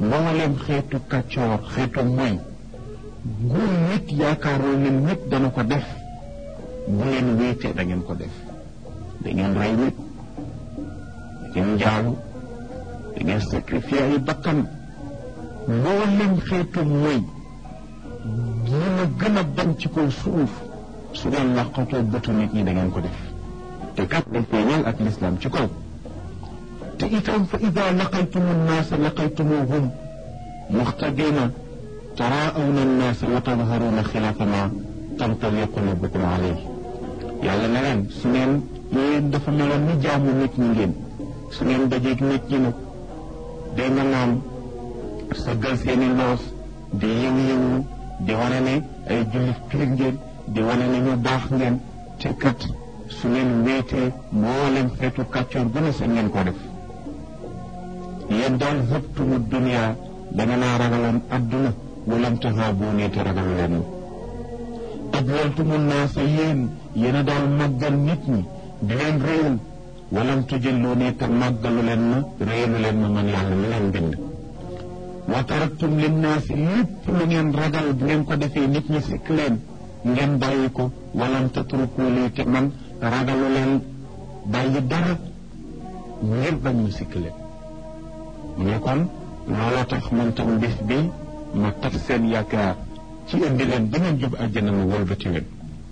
mboolem xeetu kàccoor xeetu moy gu nit yaakaaroo ne nit dana ko def bu leen wéetee da ngeen ko def. da ngeen rey nit, da ngeen njaalu, da ngeen sacrifier ay bakkan. mboolem xeetu moy yi ma gën a bañ ci kaw suuf su ngeen laqatoo bëtu nit ñi da ngeen ko def. te kat dañ feeñal ak lislaam ci kaw. te itam fa ida laqaytumu nnaasa laqaytumuhum muxtadina taraawna nnaasa wa tadharuuna xilaafa ma tamtali qulubukum alayhi. yàlla ne leen su ngeen yéen dafa meloon ni jaamu nit ñi ngeen su ngeen dajeeg nit ñi nag day nga naan sëggal seeni loos di yëngu-yëngu di wane ne ay jullit piir ngeen di wane ne ñu baax ngeen te kat su ngeen wéetee mboolem xeetu kàccoor bu ne sa ngeen ko def. yéen daal hëbtumu dunia da nga naa ragaloon adduna walam taxaabuunee te ragalu leen ma. adlaltumu naasa yéen a daal màggal nit ñi di leen réyal walam tujilluunee te màggalu leen ma réyalu leen ma man yàlla mi leen bind. wa taraktum linnaasi lépp lu ngeen ragal bu ngeen ko defee nit ñi sikk leen ngeen bàyyi ko walam tatruku lii te man ragalu leen bàyyi dara ngir bañ ma sikk leen. mu ne kon looloo tax man tam bés bi ma tax seen yaakaar ci indi leen ba ngeen jub àjjana mu wëlbati leen.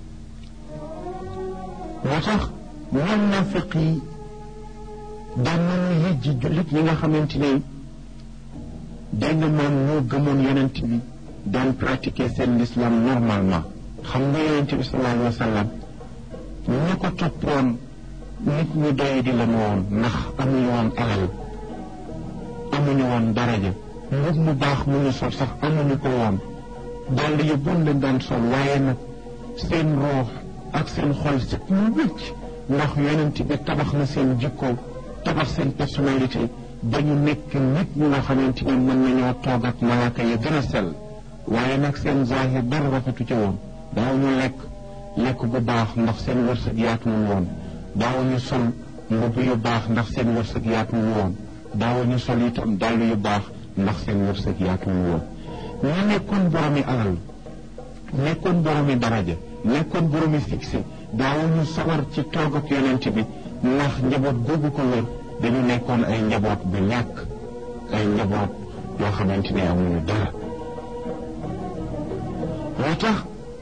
moo tax ñoom naafiq yi daan nañu yëjji jullit ñi nga xamante ne dégg nga moom ñoo gëmoon yonent bi daan pratiquer seen l'islam normalement. xam nga yonent bi sallallahu alayhi wa sallam ñu ko toppoon nit ñi doy di la woon ndax amuñu woon alal amuñu woon daraja mbub mu baax mu ñu sol sax amuñu ko woon dàll yu bon lañ daan sol waaye nag seen roox ak seen xol set mu wécc ndax yonent bi tabax na seen jikko tabax seen personnalité ba ñu nekk nit ñi nga xamante ne mën nañoo toog ak malaaka yi gën a sell. waaye nag seen zahir dara rafetu ca woon daawuñu lekk bu baax ndax seen wërsëg yaatuwul woon daawuñu sol mbubb yu baax ndax seen wërsëg yaatuwul woon daawuñu sol itam dàll yu baax ndax seen wërsëg yaatuwul woon. ñu nekkoon boromi alal nekkoon boromi daraja nekkoon boromi succès daawuñu sawar ci toog ak yonent bi ndax njaboot googu ko wër dañu nekkoon ay njaboot bu ñàkk ay njaboot yoo xamante ne amuñu dara. moo tax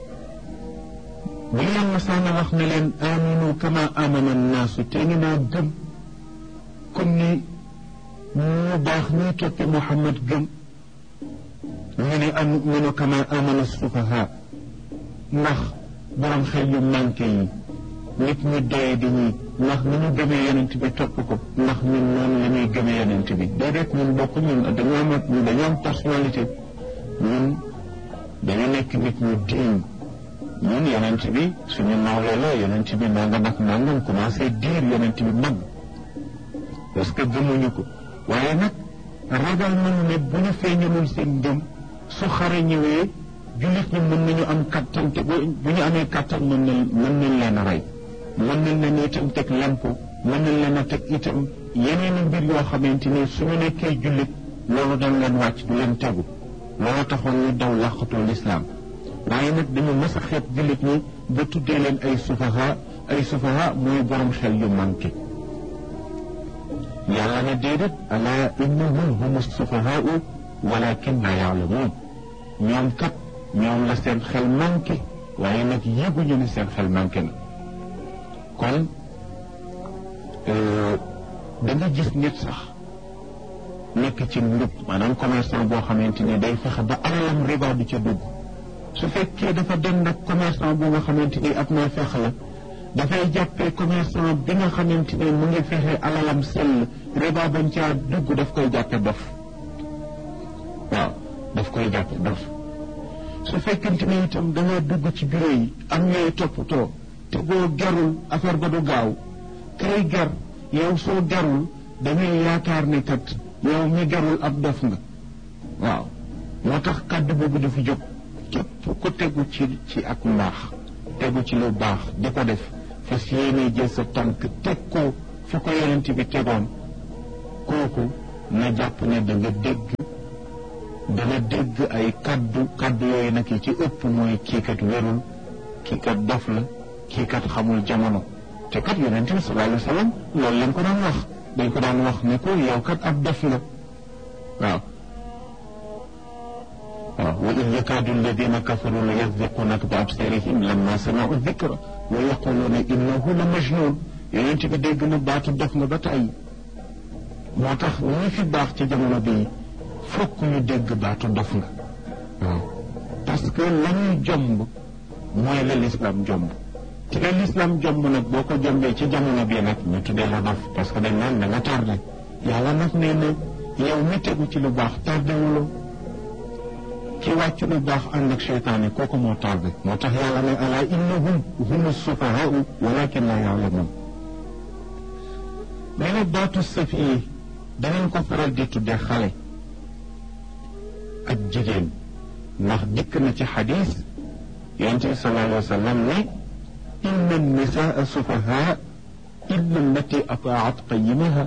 bu leen masaana wax ne leen aminu kama amana naasu te ngi naa gëm comme ni ñu baax ñuy toppe Muhammad gëm ñu ne aminu kama amana sufaha ndax borom xel yu manqué yi nit ñu doye di ñi ndax ni ñu gëmee yonent bi topp ko ndax ñun noonu la ñuy gëmee yonent bi déedéet ñun bokk ñun dañoo am personnalité ñun dañu nekk nit ñu diiñ ñun yonent bi suñu nawle la yonent bi nangam ak nangam commencé diir yonent bi mag parce que gëmuñu ko waaye nag ragal nañu ne bu ñu feeñalul seen ngëm su xare ñëwee jullit ñi mën nañu am kattan te bu ñu amee kattan mën nañ leen a rey mën nañ leen itam teg lempo mën nañ leen a teg itam yeneen mbir yoo xamante ni suñu nekkee jullit loolu dañ leen wàcc du leen tegu loolu taxoon ñu daw làqatoo lislaam waaye nag dañu mës a xeet jullit ñi ba tuddee leen ay sufaha mooy borom xel yu manqué. yàlla ne déedéet ala innahum humu sufahaau walakin la yaalamuun ñoom kat ñoom la seen xel manqué waaye nag yëguñu ne seen xel manqué na. kon da nga gis nit sax nekk ci ndub maanaam commerçant boo xamante ni day fexe ba alalam riba du ca dugg su fekkee dafa dem nag commerçant bu nga xamante ni ab naa fexe la dafay jàppee commerçant bi nga xamante ni mu ngi fexe alalam sell riba bañ caa dugg daf koy jàppe dof waaw daf koy jàppe dof su fekkente ni itam da nga dugg ci bureau yi am ñooy toppatoo te boo gerul affaire ba du gaaw kay ger yow soo gerul dangay yaakaar ne kat yow mi gerul ab dof nga waaw moo tax kàddu boobu dafa jóg képp ku tegu ci ak mbaax tegu ci lu baax di ko def fas yéene jël sa tànk teg ko fu ko yonent bi tegoon kooku na jàpp ne da nga dégg dana dégg ay kaddu yooyu nag yi ci ëpp mooy kii kat wérul kii kat dof la kii kat xamul jamono te kat yonent bi sallallahu alayhi wa sallam loolu lañ ko daan wax dañ ko daan wax ne ko yow kat ab dof la waaw wa in yakaadu alladina kafaru la yasbiqunaka bi absarihim lamma sami'u dikra wa yaquluna innahu la majnun yonent bi dégg na baatu dof nga ba tey moo tax ñi fi baax ci jamono bii fokk ñu dégg baatu dof nga waaw parce que la ñuy jomb mooy la l'islam jomb te la l'islam jomb nag boo ko jombee ci jamono bii nag ñu tuddee la dof parce que dañ naan da nga tardé yàlla nag nee na yow mi tegu ci lu baax tardé wuloo ki wàcc lu baax ànd ak seytaane kooku moo tardé moo tax yàlla ne ala innahum humu sufahaau walakin la yaalamun mais nag baatu safi danañ ko faral di tuddee xale ak jigéen ndax dikk na ci xadis yonent bi sallallahu alayhi wa sallam ne inna nisaa sufahaa illa allati ataat qayimaha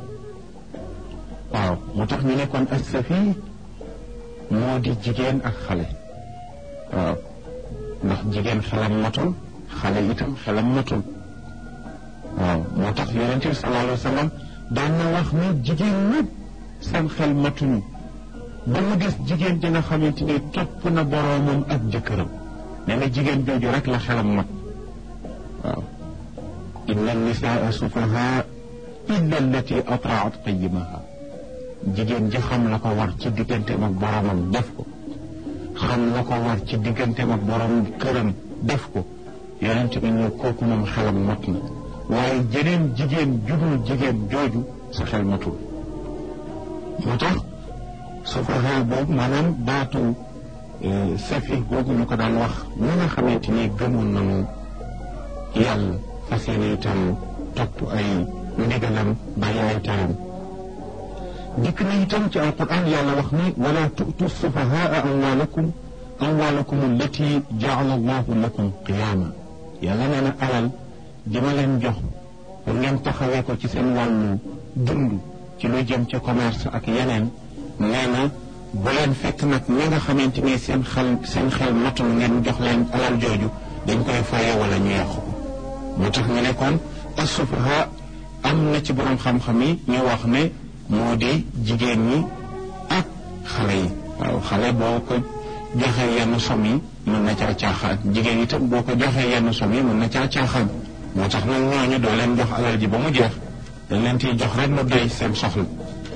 waaw moo tax ñu ne kon as-safi moo di jigéen ak xale waaw ndax jigéen xelam matul xale itam xelam matul waaw moo tax yonent bi sallallahu alayhi wa sallam daan na wax ne jigéen ñëpp seen xel matuñu ba mu des jigéen ji nga xamante ni topp na boroomam ak jëkkëram nee na jigéen jooju rek la xelam mat waaw inna nisaa sufahaa illa allati ataat qayimaha jigéen ji xam la ko war ci digganteem ak boroomam def ko xam la ko war ci digganteem ak boroom këram def ko yonent bi ñu kooku moom xelam mat na waaye jeneen jigéen judul jigéen jooju sa xel matul moo tax sufahaa boobu maanaam baatu safi boobu ñu ko daan wax ñi nga xamante ni gëmoon nañu yàlla fas yéene itam topp ay ndigalam bàyyi ay taram dikk na itam ci alquran yàlla wax ni wala tu'tu sufahaa amwaalakum allati jaala allahu lakum qiyaama yàlla nee na alal di ma leen jox pour ngeen taxawee ko ci seen wàllu dund ci lu jëm ci commerce ak yeneen nee na bu leen fekk nag ñi nga xamante ni seen xel matul ngeen jox leen alal jooju dañ koy faye wala ñu yàqu moo tax ñu ne kon as-sufaha am na ci borom xam-xam yi ñu wax ne moo di jigéen ñi ak xale yi waaw xale boo ko joxee yenn som yi mën na caa caaxaan jigéen itam boo ko joxee yenn som yi mën na caa caaxaan moo tax nag ñooñu doo leen jox alal ji ba mu jeex dañ leen ciy jox rek lu doy seen soxla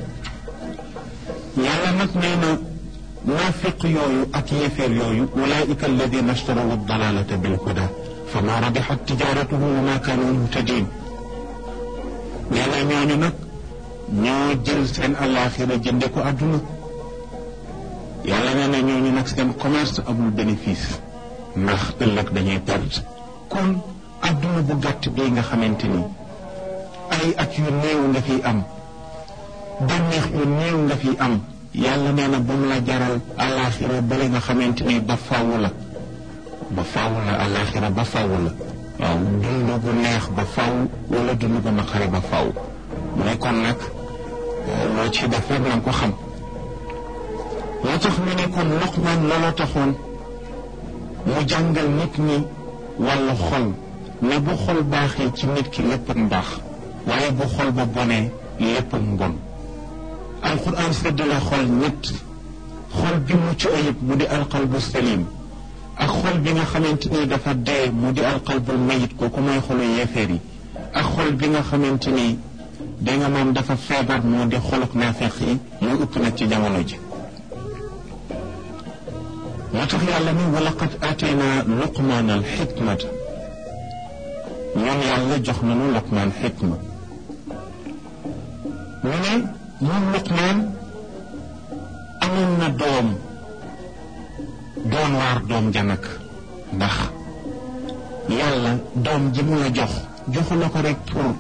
yàlla nag nee na naafiq yooyu ak yéeféer yooyu ulaika alladina ashtaraw ad-dalalata bil huda fa ma rabixat tijaratuhum wa ma kaanu muhtadin nee na ñooñu nag ñoo jël seen àllaaxira jënde ko àdduna yàlla nee na ñooñu nag seen commerce amul bénéfice ndax ëllëg dañuy perte kon àdduna bu gàtt bii nga xamante ni ay at yu néew nga fiy am bànneex yu néew nga fiy am yàlla nee na bu mu la jaral àllaaxira bële nga xamante ni ba faaw la àllaaxira ba faaw la waaw dund gu neex ba faaw wala dund gu naqari ba faaw mu ne kon nag loo ci def rek na ko xam loo tax mu ne kon Luqmaan looloo taxoon mu jàngal nit ñi wàllu xol ne bu xol baaxee ci nit ki lépp mbaax waaye bu xol ba bonee lépp mbon alquran séddale xol ñett xol bi mucc ayib mu di alqalbu salim ak xol bi nga xamante ni dafa dee mu di alqalbul mayit kooku mooy xolu yeefeer yi ak xol bi nga xamante ni da nga moom dafa feebar moo di xoluk naafeq yi muy ëpp nag ci jamono ji moo tax yàlla ni wa laqad aatayna luqmaana al xikmata ñoom yàlla jox nañu Luqmaan xikma ñu ne moom Luqmaan amoon na doom doon waar doom ja nag ndax yàlla doom ji mu la jox joxu la ko rek pour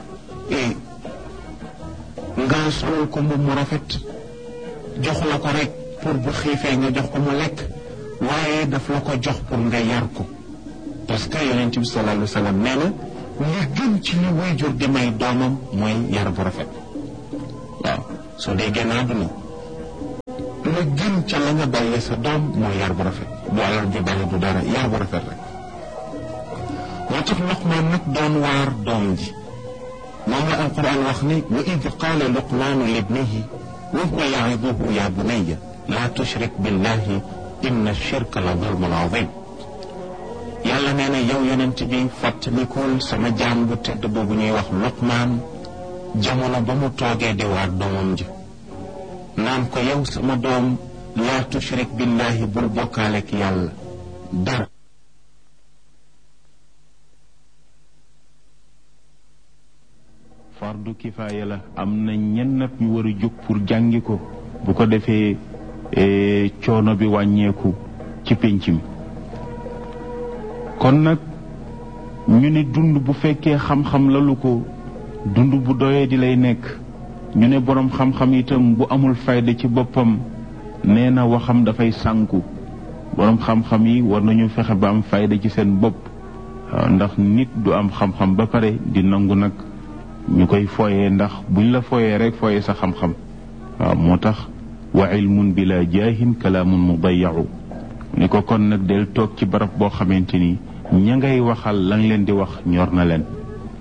nga solal ko mbubb mu rafet joxu la ko rek pour bu xiifee nga jox ko mu lekk waaye daf la ko jox pour nga yar ko parce que yonent bi sallallahu alayhi wa sallam nee na li gën ci li waajur di may doomam mooy yar bu rafet waaw soo dee génn àdduna la gën ca la nga bàyyee sa doom mooy yar bu rafet du alal ju bari du dara yar bu rafet rek moo tax Luqmaan nag doon waar doom ji moom la alquran wax ni wa id qaala luqmaanu libnihi wa huwa ya'iduhu ya bunayya laa tushrik billahi inna shirka la zulmun azim yàlla nee na yow yonent bi fàttalikul sama jaam bu tedd boobu ñuy wax Luqmaan jamono ba mu toogee di waar doomam ji naan ko yow sama doom laa tushrik billahi bul bokkaaleek yàlla dara fardu kifaaya la am na ñenn nag ñu war a jóg pour jàngi ko bu ko defee coono bi wàññeeku ci pénc mi kon nag ñu ne dund bu fekkee xam-xam lalu ko dund bu doyee di lay nekk ñu ne boroom xam-xam itam bu amul fayda ci boppam nee na waxam dafay sànku boroom xam-xam yi war nañu fexe ba am fayda ci seen bopp waaw ndax nit du am xam-xam ba pare di nangu nag ñu koy fooyee ndax buñ la fooyee rek fooyee sa xam-xam waaw moo tax wa ilmun bila jaahin kalaamun mudayacu ni ko kon nag del toog ci barab boo xamante ni ña ngay waxal lañ leen di wax ñor na leen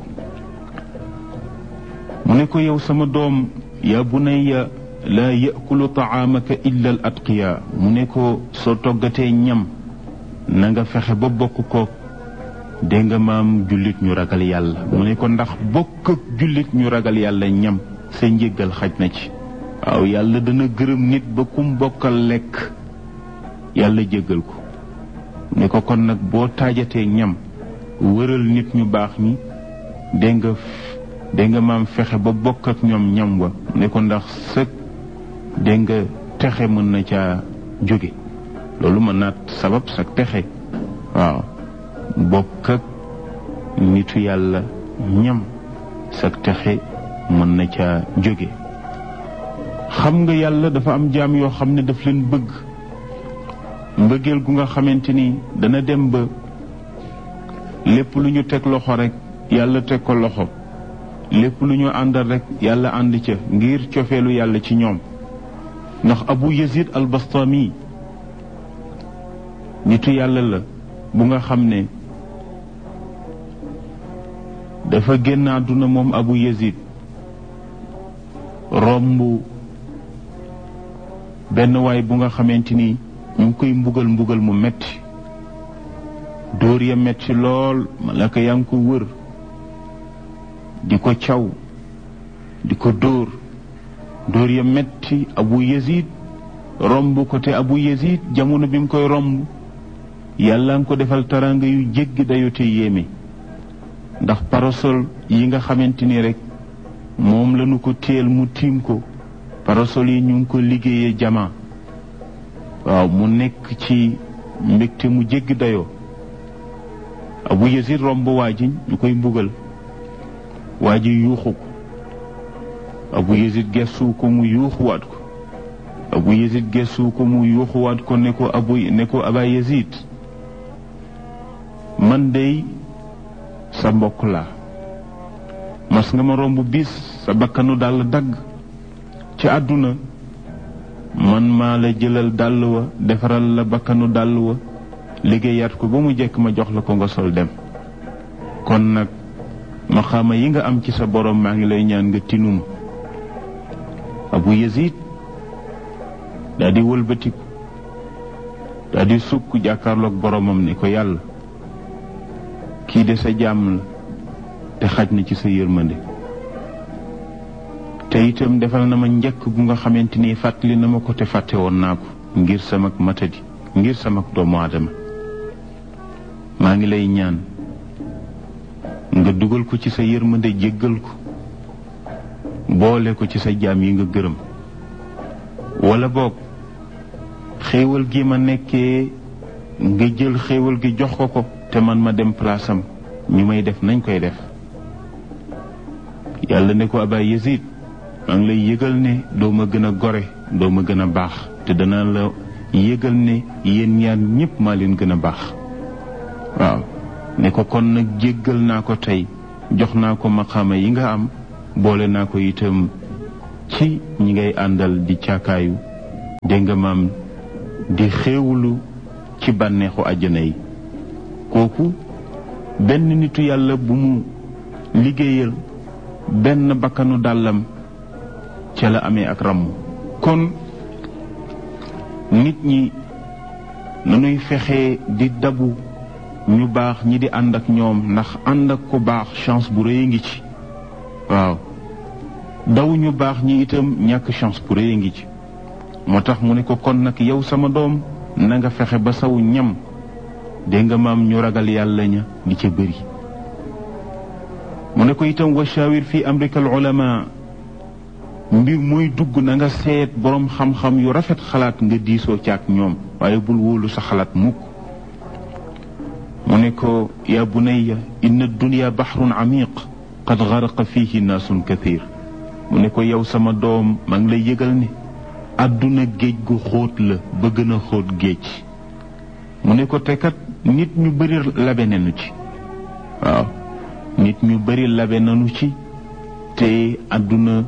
mu ne ko yow sama doom yaa bunayya laa yakulu taamaka illa al atqiya mu ne ko soo toggatee ñam na nga fexe ba bokk ko dégg nga maam jullit ñu ragal yàlla mu ne ko ndax bokk ak jullit ñu ragal yàlla ñam sa njéggal xaj na ci waaw yàlla dana gërëm nit ba kum bokkal lekk yàlla jéggal ko ne ko kon nag boo taajatee ñam wëral nit ñu baax ñi dégg nga maam fexe ba bokk ak ñoom ñam wa ne ko ndax sëg dégg nga texe mën na caa jóge loolu mën naa sabab sag texe waaw bokk ak nitu yàlla ñam sag texe mën na caa jóge xam nga yàlla dafa am jaam yoo xam ne daf leen bëgg mbëggeel gu nga xamante ni dana dem ba lépp lu ñu teg loxo rek yàlla teg ko loxo lépp lu ñu àndal rek yàlla ànd ca ngir cofeelu yàlla ci ñoom ndax Abu Yazid al-Bastami nitu yàlla la bu nga xam ne dafa génn àdduna moom Abu Yazid romb benn waay bu nga xamante ni ñu ngi koy mbugal mu metti dóor ya metti lool malaka yaa ngi ko wër di ko caw di ko dóor ya metti Abu Yazid romb ko te Abu Yazid jamono bi mu koy romb yàlla nga ko defal taranga yu jéggi dayo te yéeme ndax parasol yi nga xamante ni rek moom lañu ko téel mu tiim ko parasol yi ñu ngi ko liggéeyee jama waaw mu nekk ci mbégte mu jéggi dayoo Abu Yazid romb waa ji ñu koy mbugal waa ji yuuxu ko Abu Yazid gestu ko mu yuuxuwaat ko Abu Yazid gestu ko mu yuuxuwaat ko ne ko Aba Yazid man dey sa mbokk laa mas nga ma romb bis sa bakkanu dàll dagg ci àdduna man maa la jëlal dàll wa defaral la bakkanu dàll wa liggéeyaat ko ba mu jekk ma jox la ko nga sol dem kon nag maxaama yi nga am ci sa borom maa ngi lay ñaan nga tinuma Abu Yazid daa di wëlbatiku daa di sukk jàkkaarloog boromam ne ko yàlla kii de sa jàmm la te xaj na ci sa yërmande te itam defal na ma njëkk gu nga xamante ni fàttali na ma ko te fàtte woon naa ko ngir samak matadi ngir samak doomu aadama maa ngi lay ñaan nga dugal ko ci sa yërmande jéggal ko boole ko ci sa jaam yi nga gërëm wala boog xéewal gi ma nekkee nga jël xéewal gi jox ko te man ma dem place am ñu may def nañ koy def yàlla ne ko Aba Yazid maa ngi lay yëgal ne doo ma gën a gore doo ma gën a baax te danaa la yëgal ne yéen ñaar ñëpp maa leen gën a baax waaw ne ko kon nag jéggal naa ko tey jox naa ko maqaama yi nga am boole naa ko itam ci ñi ngay àndal di caakaayu dégg nga maam di xéewlu ci bànneexu àjjana yi. kooku benn nitu yàlla bu mu liggéeyal benn bakkanu dàllam ca la amee ak ràmm. kon nit ñi nanuy fexe di dabu ñu baax ñi di ànd ak ñoom, ndax ànd ak ku baax chance bu rëy ngi ci. waaw daw ñu baax ñi itam ñàkk chance bu rëy ngi ci. moo tax mu ne ko kon nag yow sama doom na nga fexe ba saw ñam dégg nga maam ñu ragal yàlla ña di ca bëri. mu ne ko itam wa shawir fi amrika al ulama, mbir muy dugg na nga seet boroom xam-xam yu rafet xalaat nga diisoo ci ak ñoom, waaye bul wóolu sa xalaat mukk. mu ne ko yaa bunayya inna dunya bahrun amiq qad garaqa fihi naasun kathir. mu ne ko yow sama doom maa ngi lay yëgal ne àdduna géej gu xóot la ba gën a xóot géej. mu ne ko te kat nit ñu bari labe nañu ci. waaw nit ñu bari labe nañu ci te àdduna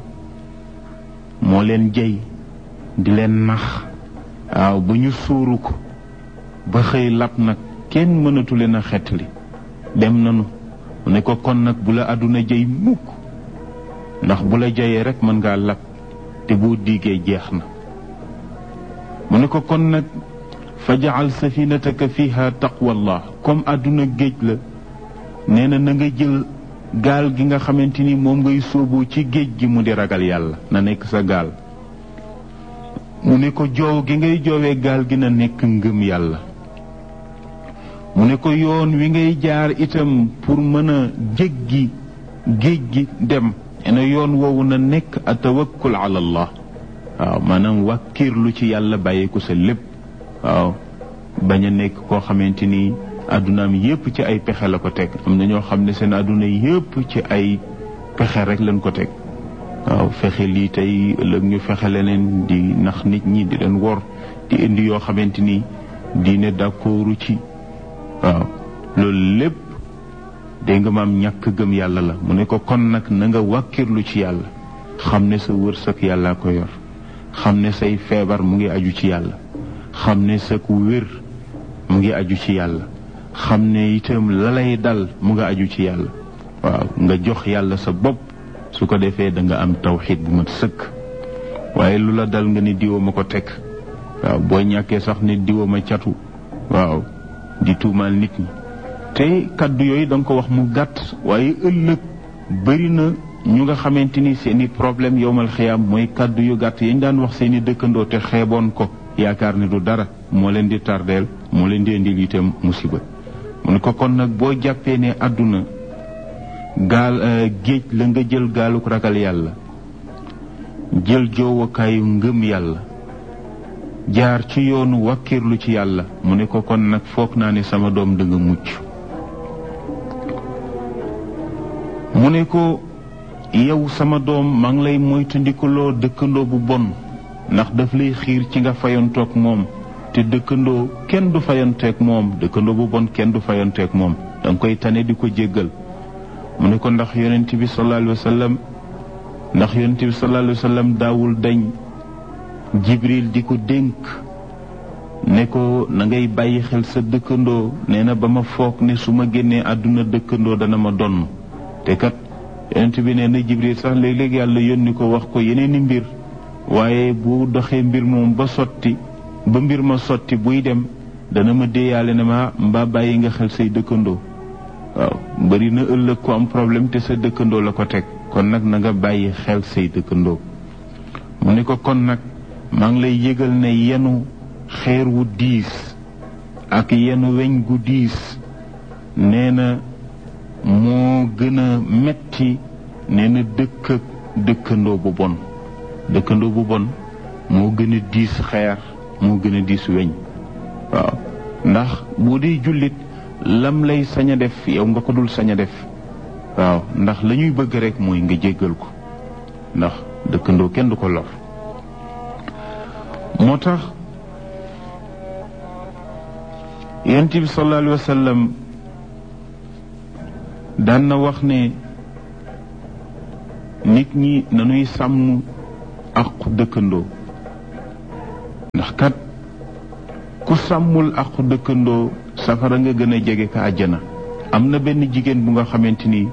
moo leen jey di leen nax. waaw ba ñu suuru ko ba xëy lab nag kenn mënatu leen a xettali dem nanu. mu ne ko kon nag bu la àdduna jey mukk, ndax bu la jeyee rek mën ngaa lab te boo diigee jeex na. mu ne ko kon nag faj'al safinataka fiha taqwallah, comme àdduna géej la nee na na nga jël gaal gi nga xamante ni moom ngay sóobu ci géej gi mu di ragal yàlla na nekk sa gaal. mu ne ko joow gi ngay joowee gaal gi na nekk ngëm yàlla. mu ne ko yoon wi ngay jaar itam pour mën a jéggi géej gi dem nee na yoon woowu na nekk a tawakkul ala allah. waaw maanaam wàkkirlu ci yàlla bàyyi ko sa lépp. waaw bañ a nekk koo xamante ni addunaam yépp ci ay pexe la ko teg. am na ñoo xam ne seen adduna yépp ci ay pexe rek lañ ko teg. waaw fexe lii tey ëllëg ñu fexe leneen, di nax nit ñi di leen wor, di indi yoo xamante ni diine d'accordu ci. waaw loolu lépp dégg nga maam ñàkk gëm yàlla la. mu ne ko kon nag na nga wàkkirlu ci yàlla, xam ne sa wërsëg yàllaa ko yor, xam ne say feebar mu ngi aju ci yàlla, xam ne sa ku wér mu ngi aju ci yàlla, xam ne itam la lay dal mu nga aju ci yàlla. waaw nga jox yàlla sa bopp, su ko defee da nga am tawxiid bu mat sëkk. waaye lu la dal nga ne diwa ma ko teg. waaw boo ñàkkee sax ne diwa ma catu. waaw di tuumaal nit ñi. te kaddu yooyu da nga ko wax mu gàtt, waaye ëllëg bëri na ñu nga xamante ni seeni problème yowmal xiyaam mooy kaddu yu gàtt yañ daan wax seeni dëkkandoo te xeeboon ko, yaakaar ne du dara, moo leen di tardeel, moo leen di indil itam musiba. mu ne ko kon nag boo jàppee ne àdduna gaal géej la, nga jël gaaluk ragal yàlla, jël joowakaayu ngëm yàlla, jaar ci yoonu wakkirlu ci yàlla. mu ne ko kon nag foog naa ne sama doom da nga mucc. mu ne ko yow sama doom maa ngi lay moytandikuloo dëkkandoo bu bon, ndax daf lay xiir ci nga fayantoog moom, te dëkkandoo kenn du fayanteeg moom, dëkkandoo bu bon kenn du fayanteeg moom, da nga koy tane di ko jéggal. mu ne ko ndax yonent bi sallallahu alayhi wa sallam daawul dañ Jibril di ko dénk ne ko na ngay bàyyi xel sa dëkkandoo. nee na ba ma foog ne su ma génnee àdduna dëkkandoo dana ma donn. te kat yonent bi nee na Jibril sax léeg-léeg yàlla yónni ko wax ko yeneeni mbir, waaye bu doxee mbir moom ba mbir ma sotti buy dem dana ma déeyaale ne ma mbaa bàyyi nga xel say dëkkandoo. waaw bari na ëllëg ko am problème te sa dëkkandoo la ko teg, kon nag na nga bàyyi xel say dëkkandoo. mu ne ko kon nag maa ngi lay yëgal ne yenu xeer wu diis ak yenu weñ gu diis nee na moo gën a metti nee na dëkk ak dëkkandoo bu bon. dëkkandoo bu bon moo gën a diis xeer, moo gën a diis weñ. waaw ndax boo dee jullit lam lay sañ a def yow nga ko dul sañ a def. waaw ndax la ñuy bëgg rek mooy nga jéggal ko, ndax dëkkandoo kenn du ko lor. moo tax yonent bi sallallahu alayhi wa sallam daan na wax ne nit ñi nañuy sàmm aqu dëkkandoo. ndax kat ku sàmmul aqu dëkkandoo safara nga gën a jege ka àjjana. am na benn jigéen bu nga xamante ni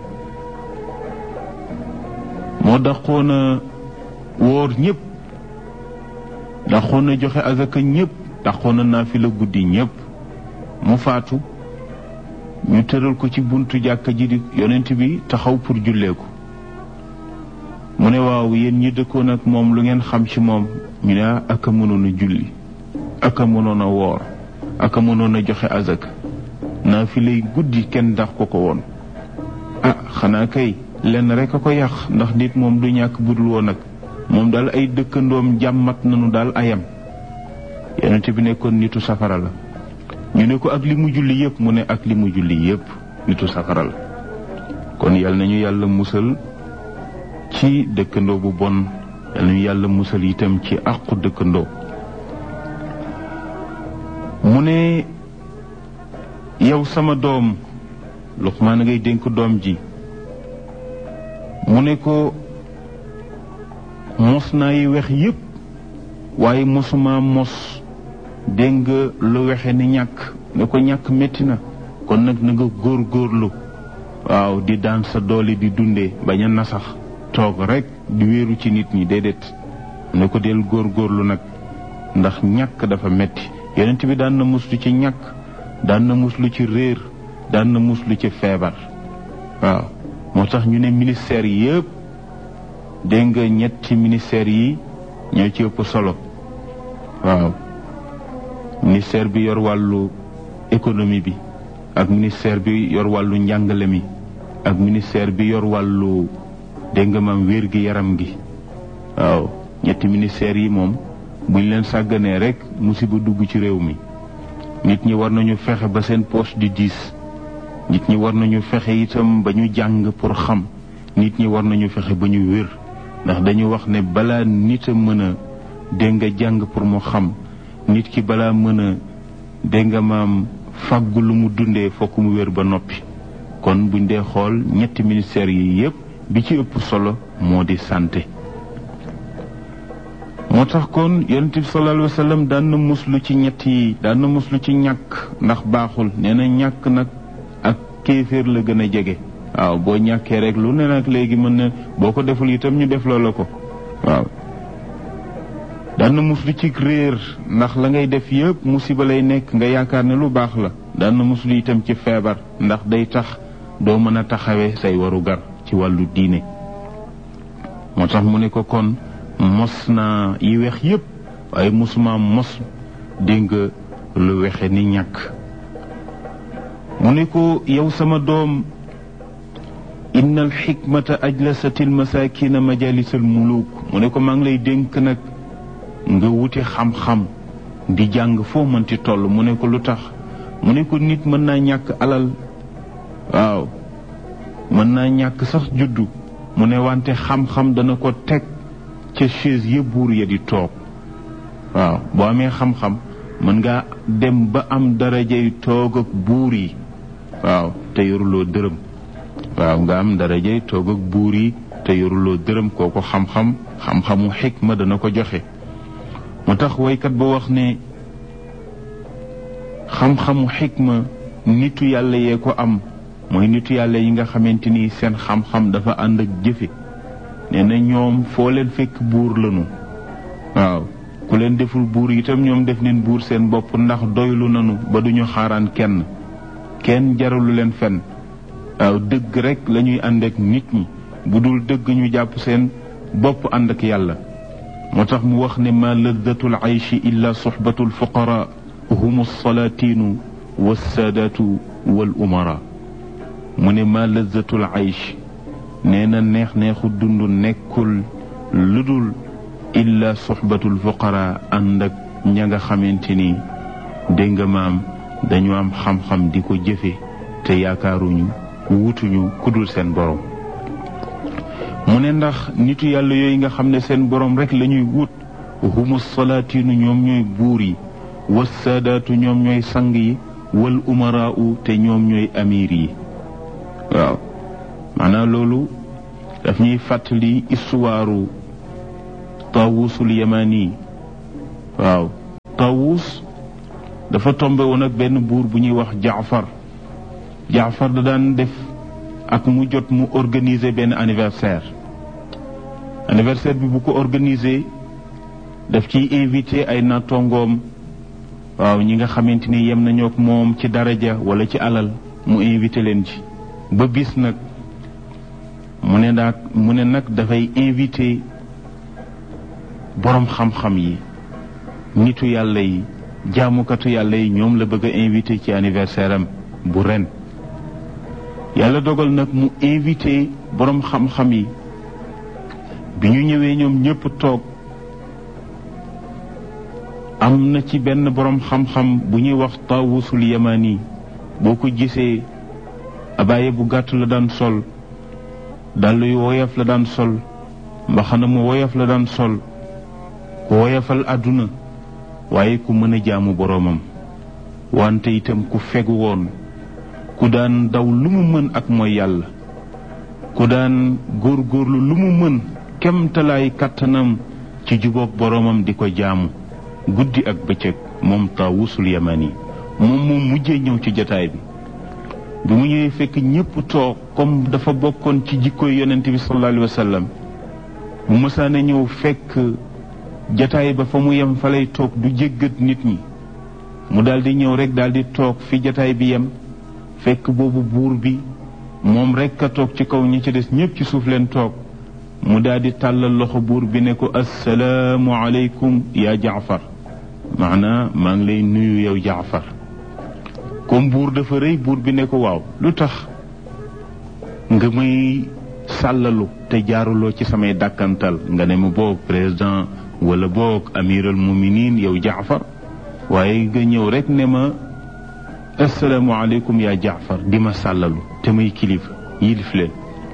moo daqoon a woor ñëpp, daqoon a joxe azaka ñëpp, daqoon a naafila guddi ñëpp. mu faatu ñu tëral ko ci buntu jàkka ji di yonent bi taxaw pour jullee ko. mu ne waaw yéen ñi dëkkoon ak moom lu ngeen xam ci moom. ñu ne ak a mënoon a julli, ak a mënoon a woor, ak a mënoon a joxe azaka, naafilay guddi kenn dax ko woon. xanaa kay lenn rek a ko yàq, ndax nit moom du ñàkk budul woon nag moom daal ay dëkkandoom jàmmat nañu daal ayam. yonent bi nekkoon nitu safara la. ñu ne ko ak li mu julli yëpp, mu ne ak li mu julli yëpp nitu safara la. kon yal nañu yàlla musal ci dëkkandoo bu bon, yal nañu yàlla musal itam ci àqu dëkkandoo. mu ne yow sama doom, Luqmaan ngay dénk doom ji. mu ne ko mos naa yi wex yëpp waaye mosuma mos dégg nga lu wexe ni ñàkk. ne ko ñàkk métti na, kon nag na nga góorgóorlu, waaw di daan sa doole di dundee, bañ a nasax toog rek di wéeru ci nit ñi, déedéet. ne ko del góorgóorlu nag, ndax ñàkk dafa metti. yonent bi daan na muslu ci ñàkk, daan na muslu ci réer, daan na muslu ci feebar. waaw moo tax ñu ne ministère yi yëpp dégg nga ñetti ministère yi ñoo ci ëpp solo. waaw ministère bi yor wàllu économie bi, ak ministère bi yor wàllu njàngale mi, ak ministère bi yor wàllu dégg nga maam wér gi yaram gi. waaw ñetti ministère yi moom buñ leen sàgganee rek musiba dugg ci réew mi. nit ñi war nañu fexe ba seen poche di diis. nit ñi war nañu fexe itam ba ñu jàng pour xam. nit ñi war nañu fexe ba ñu wér, ndax dañu wax ne balaa nit a mën a dégg nga jàng pour mu xam, nit ki balaa mën a dégg nga maam fàggu lu mu dundee fokk mu wér ba noppi. kon buñ dee xool ñetti ministères yi yépp bi ci ëpp solo moo di santé. moo tax kon yonent bi sallallahu alayhi wa sallam daan na muslu ci ñett yi, daan na muslu ci ñàkk ndax baaxul. nee na ñàkk nag ak kéeféer la gën a jege. waaw boo ñàkkee rek lu ne nag léegi mën na boo ko deful itam ñu def loola ko. waaw daan na muslu ci réer, ndax la ngay def yëpp musiba lay nekk, nga yaakaar ne lu baax la. daan na muslu itam ci feebar, ndax day tax doo mën a taxawee say waru gar ci wàllu diine. moo tax mu ne ko kon mos naa yi wex yëpp waaye mosuma mos dégg nga lu wexe ni ñàkk. mu ne ko yow sama doom, inna al xikmata ajlasat al masakina majalis al muluk. mu ne ko maa ngi lay dénk nag nga wuti xam-xam di jàng foo mënti toll. mu ne ko lu tax? mu ne ko nit mën naa ñàkk alal, waaw mën naa ñàkk sax juddu. mu ne wante xam-xam dana ko teg ca chaise ya buur ya di toog. waaw boo amee xam-xam mën nga dem ba am darajay toog ak buur yi. waaw te yoruloo dërëm. waaw nga am darajay toog ak buur yi te yoruloo dërëm. kooku xam-xamu xikma dana ko joxe. moo tax waykat ba wax ne xam-xamu xikma nitu yàlla yee ko am. mooy nitu yàlla yi nga xamante ni seen xam-xam dafa ànd ak jëfe. nee na ñoom foo leen fekk buur lanu. waaw ku leen deful buur itam ñoom def neen buur seen bopp, ndax doylu nanu ba duñu xaaraan kenn jaralu leen fenn. waaw dëgg rek lañuy ànd ak nit ñi, bu dul dëgg ñu jàpp seen bopp ànd ak yàlla. moo tax mu wax ne ma laddatul ayshi illa suxbatul fuqara hum alsalaatinu walsaadaatu wal umara. mu ne ma laddatul aysh, nee na neex-neexu dund nekkul lu dul illa suxbatul fuqara, ànd ak ña nga xamante ni dégg nga maam dañu am xam-xam di ko jëfe te yaakaaruñu wutuñu kudul seen borom. mu ne ndax nitu yàlla yooyu nga xam ne seen borom rek la ñuy wut, humu salaatinu ñoom ñooy buur yi, wassaadaatu ñoom ñooy sang yi, wal umaraau te ñoom ñooy amir yi. waaw maanaam loolu daf ñuy fàttali istuwaaru Taawusul Yamani. waaw Taawus dafa tombe woon ak benn buur bu ñuy wax Jaafar da daan def ak mu jot mu organiser benn anniversaire bi bu ko organiser daf ciy invité ay nattongoom waaw ñi nga xamante ni yem nañoo ak moom ci daraja wala ci alal mu invité leen ci ba bis nag mu ne nag dafay invité boroom xam-xam yi nitu yàlla yi jaamukatu yàlla yi ñoom la bëgg a invité ci anniversaire am bu ren yàlla dogal nag mu invité boroom xam-xam yi bi ñu ñëwee ñoom ñépp toog am na ci benn boroom xam-xam bu ñuy wax Taawusul Yamani boo ko gisee abaaye bu gàtt la daan sol dàll yu woyof la daan sol mbaxana mu woyof la daan sol ku woyofal àdduna waaye ku mën a jaamu boroomam wante itam ku fegu woon ku daan daw lu mu mën ak mooy yàlla ku daan góorgóorlu lu mu mën kemtalaay kàttanam ci jubóog boroomam di ko jaamu guddi ak bëccëg moom Taawusul Yamani moom mujjee ñëw ci jataay bi mu ñëwee fekk ñépp toog comme dafa bokkoon ci jikkoy yonent bi sallallahu alayhi wa sallam bu mësaane ñëw fekk jataay ba fa mu yem fa lay toog du jéggat nit ñi mu daldi ñëw rek daldi toog fi jataay bi yem fekk boobu buur bi moom rek a toog ci kaw ñi ci des ñépp ci suuf leen toog mu daldi tàllal loxo buur bi ne ko assalaamu aleykum yaa Jaafar maanaa maa ngi lay nuyu yow Jaafar comme buur dafa rëy buur bi ne ko waaw lu tax nga may sàllalu te jaaruloo ci samay dàkkantal nga ne ma boog président wala boog amiral muminin yow Jaafar waaye nga ñëw rek ne ma assalaamu aleykum yaa Jaafar di ma sàllalu te may kilifa yilif leen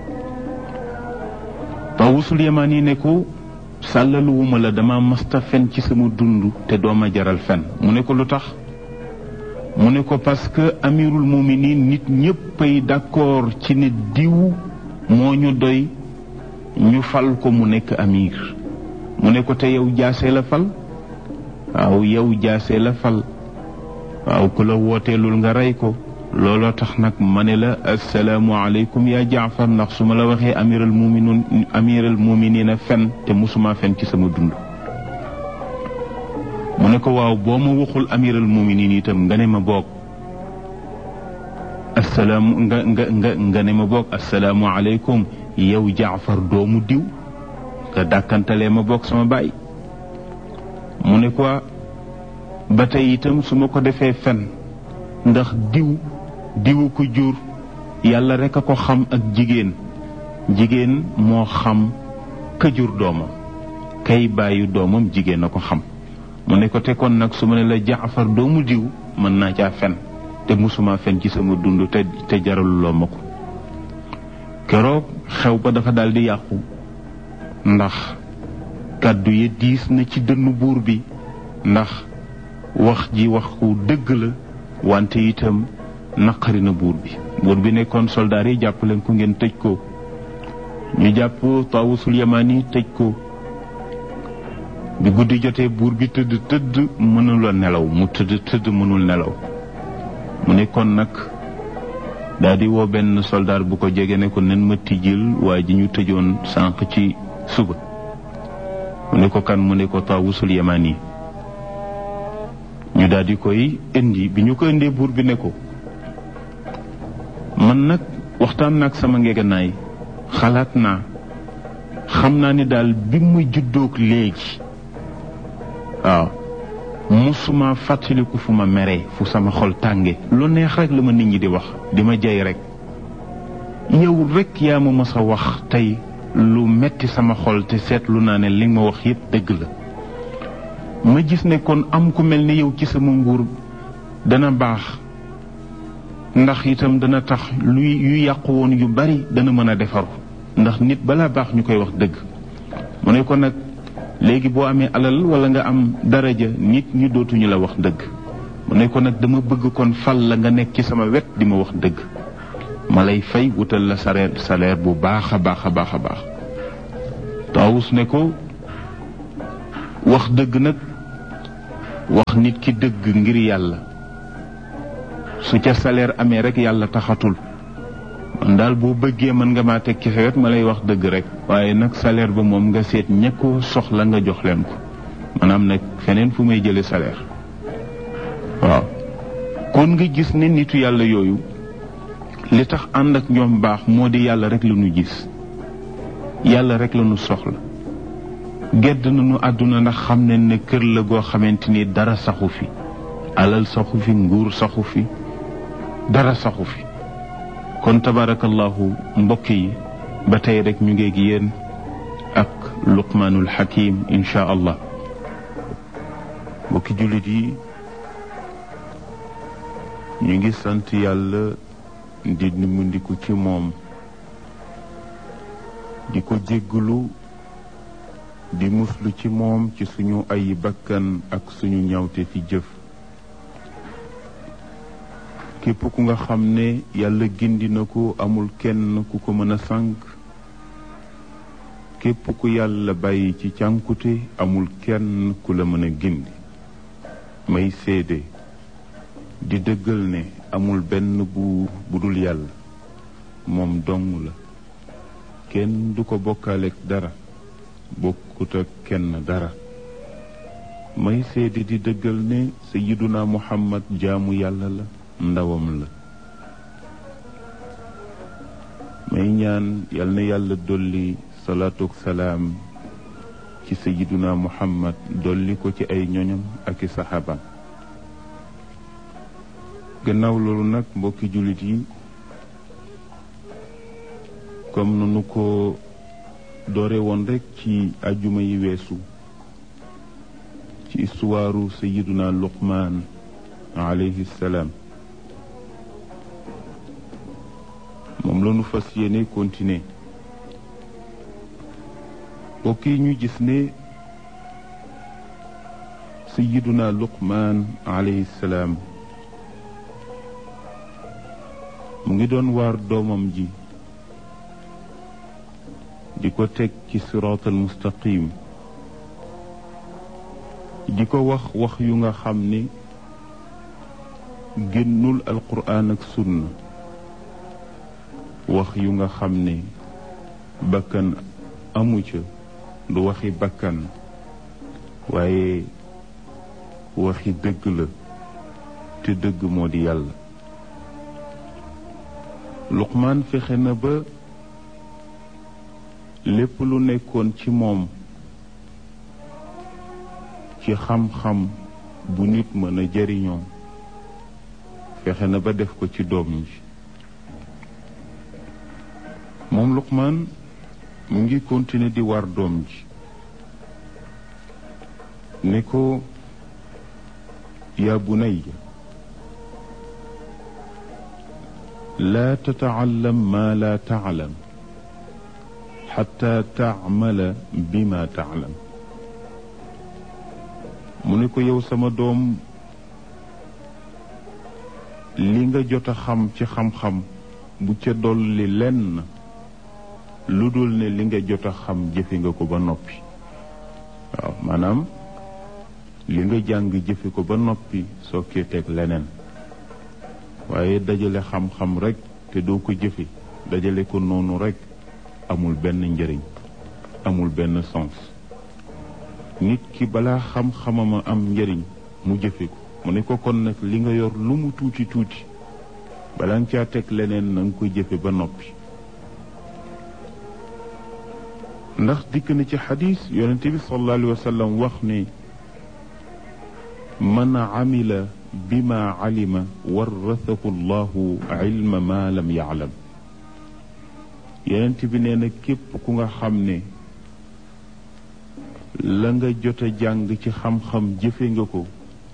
Taawusul Yamani ne ko sàllaluwuma la dama masta fen ci sama dund te dooma jaral fen mu ne ko lu tax mu ne ko parce que amirul muminin nit ñéppay d'accord ci ne diw moo ñu doy ñu fal ko mu nekk amir mu ne ko te yow jaase la fal waaw yow jaase la fal waaw ku la wooteelul nga rey ko looloo tax nag ma ne la assalaamu aleykum yaa Jaafar ndax su ma la waxee amiral muminina fen te musuma fen ci sama dund mu ne ko waaw boo ma waxul amiral muminin itam nga ne ma boog nga ne ma boog assalaamu aleykum yow Jaafar doomu diw nga dàkkantalee ma boog sama baay mu ne ko ba tey itam su ma ko defee fen ndax diwu ko jur yàlla rek a ko xam ak jigéen moo xam ka jur doomam kay bàyyi doomam jigéen a ko xam mu ne ko te kon nag su ma ne la Jaafar doomu diw mën naa caa fen te musuma fen ci sama dund te jaraluloo ma ko keroog xew ba dafa daldi yàqu ndax kàddu yi diis na ci dënnu buur bi ndax wax ji wax ku dëgg la wante itam naqari na buur bi nekkoon soldaar yi jàpp leen ko ngeen tëj ko ñu jàpp Taawusul Yamani tëj ko bi guddi jotee buur bi tëdd mënula nelaw mu tëdd mënul nelaw mu nekkoon nag daldi woo benn soldaar bu ko jege ne ko nen ma tijjil waa ji ñu tëjoon sànq ci suba mu ne ko kan mu ne ko Taawusul Yamani ñu daldi koy indi bi ñu ko indee buur bi ne ko man nag waxtaan naag sama ngeeganaay xalaat naa xam naa ni daal bi ma juddoog léegi waaw musuma fàttaliku fu ma meree fu sama xol tànge lu neex rek la ma nit ñi di wax di ma jay rek yow rek yaa ma mës a wax tey lu metti sama xol te seetlu naa ne li nga ma wax yépp dëgg la ma gis ne kon am ku mel ni yow ci sama nguur dana baax ndax itam dana tax yu yàqu woon yu bari dana mën a defaru ndax nit balaa baax ñu koy wax dëgg mu ne ko nag léegi boo amee alal wala nga am daraja nit ñi dootuñu la wax dëgg mu ne ko nag dama bëgg kon fal la nga nekk ci sama wet di ma wax dëgg ma lay fay wutal la salaire bu baax a baax a baax a baax Taawus ne ko wax dëgg nag wax nit ki dëgg ngir yàlla su ca salaire amee rek yàlla taxatul man daal boo bëggee mën nga maa teg ci sa wet ma lay wax dëgg rek waaye nag salaire ba moom nga seet ña ko soxla nga jox leen ko maanaam nag feneen fu may jële salaire waaw kon nga gis ne nitu yàlla yooyu li tax ànd ak ñoom baax moo di yàlla rek la ñu gis yàlla rek la ñu soxla gedd nañu àdduna ndax xam ne ne kër la goo xamante ni dara saxu fi alal saxu fi nguur saxu fi dara saxu fi kon tabarakallahu mbokk yi ba tey rek ñu ngeeg yéen ak luqmaanul hakim insha allah mbokki jullit yi ñu ngi sant yàlla di nimbandiku ci moom di ko jéggalu di muslu ci moom ci suñu ay bakkan ak suñu ñawte fi jëf képp ku nga xam ne yàlla gindi na ko amul kenn ku ko mën a sànk képp ku yàlla bàyyi ci cànkute amul kenn ku la mën a gindi may seede di dëggal ne amul benn buur bu dul yàlla moom dong la kenn du ko bokkaaleeg dara bokkut ak kenn dara may seede di dëggal ne sayyiduna muhammad jaamu yàlla la ndawam la may ñaan yal na yàlla dolli salaatu salaam ci sayyiduna muhammad dolli ko ci ay ñoñam ak i saxaabaam gannaaw loolu nag mbokki jullit yi comme nanu ko doore woon rek ci ajjuma yi weesu ci istuwaaru sayiduna luqmaan alayhi salaam moom la nu fas yéene continuer mbokk yi ñu gis ne sayiduna luqmaan alayhi salaam mu ngi doon waar doomam ji di ko teg ci siraatal mustaqim di ko wax yu nga xam ni génnul alquraan ak sunna wax yu nga xam ne bakkan amu ca du waxi bakkan waaye waxi dëgg la te dëgg moo di yàlla Luqmaan fexe na ba lépp lu nekkoon ci moom ci xam-xam bu nit mën a jariñoo fexe na ba def ko ci doom ji moom Luqmaan mu ngi continuer di war doom ji ne ko yaa bunayya laa tata'allam maa laa ta'lam xataa taamala bima taalam mu ne ko yow sama doom li nga jot a xam ci xam-xam bu ca dolli lenn lu dul ne li nga jot a xam jëfe nga ko ba noppi waaw maanaam li nga jàng jëfe ko ba noppi soo kee teg leneen waaye dajale xam-xam rekk te doo ko jëfe dajale ko noonu rekk amul benn njëriñ amul benn sens nit ki balaa xam-xamama am njëriñ mu jëfe ko mu ne ko kon nag li nga yor lu mu tuuti tuuti balaa nga caa teg leneen na nga ko jëfe ba noppi ndax dikk na ci xadis yonente bi sallallahu alayhi wa sallam wax ne man amila bima alima warrathahu llahu ilma ma lam yaalam yonent bi nee na képp ku nga xam ne la nga jot a jàng ci xam-xam jëfe nga ko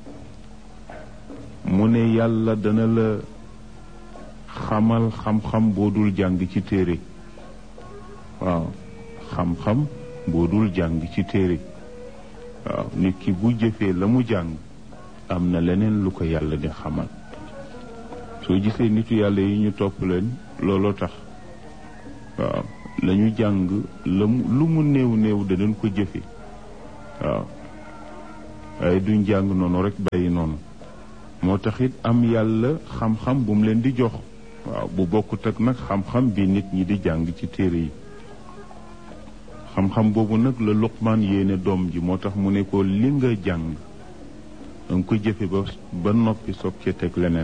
mu ne yàlla dana la xamal xam-xam boo dul jàng ci téere waaw xam-xam boo dul jàng ci téere waaw nit ki bu jëfee la mu jàng am na leneen lu ko yàlla di xamal soo gisee nitu yàlla yi ñu topp leen looloo tax waaw la ñu jàng lu mu néew néew danañ ko jëfe waaw waaye duñ jàng noonu rek bàyyi noonu moo taxit am yàlla xam-xam bu mu leen di jox waaw bu bokkut ak nag xam-xam bi nit ñi di jàng ci téere yi xam-xam boobu nag la Luqmaan yéene doom ji moo tax mu ne ko li nga jàng danga ko jëfe ba noppi soog ci teg leneen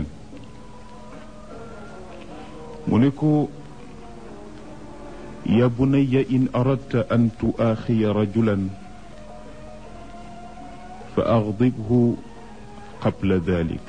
mu ne ko ya bunayya in aradta an tuaaxiya rajulan fa agdibhu qabla dalik